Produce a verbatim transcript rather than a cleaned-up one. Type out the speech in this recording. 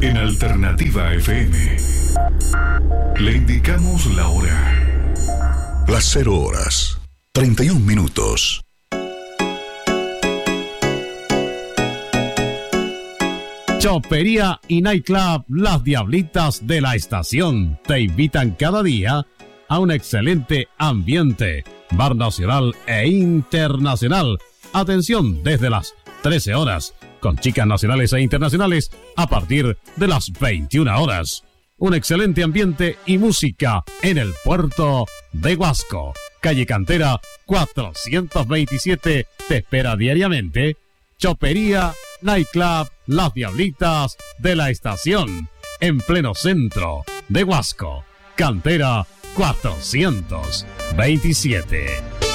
En Alternativa F M le indicamos la hora. Las cero horas, treinta y un minutos. Chopería y Nightclub Las Diablitas de la Estación te invitan cada día a un excelente ambiente, bar nacional e internacional. Atención desde las trece horas, con chicas nacionales e internacionales a partir de las veintiuna horas. Un excelente ambiente y música en el puerto de Huasco. Calle Cantera cuatrocientos veintisiete te espera diariamente. Chopería Nightclub Las Diablitas de la Estación, en pleno centro de Huasco. Cantera cuatrocientos veintisiete.